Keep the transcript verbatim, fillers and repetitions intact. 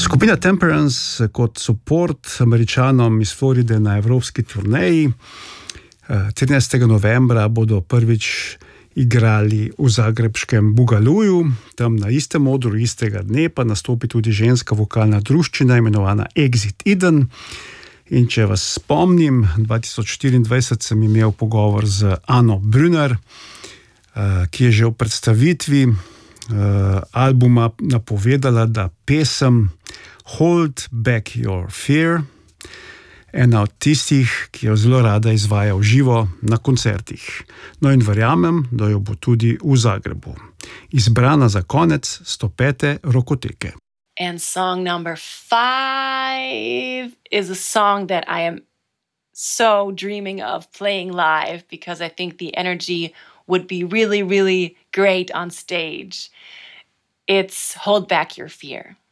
Skupina Temperance kot support Američanom iz Floride na evropski turneji. trinajstega novembra bodo prvič igrali v zagrebškem Bugaluju, tam na istem odru istega dne pa nastopi tudi ženska vokalna druščina imenovana Exit Eden. In če vas spomnim, dva tisoč štiriindvajset sem imel pogovor z Ano Brunner, ki je že v predstavitvi albuma napovedala, da pesem Hold Back Your Fear, ena od tistih, ki jo zelo rada izvaja v živo na koncertih. No in verjamem, da jo bo tudi v Zagrebu. Izbrana za konec sto pete Rokoteke. And song number five is a song that I am so dreaming of playing live because I think the energy would be really, really great on stage. It's Hold Back Your Fear.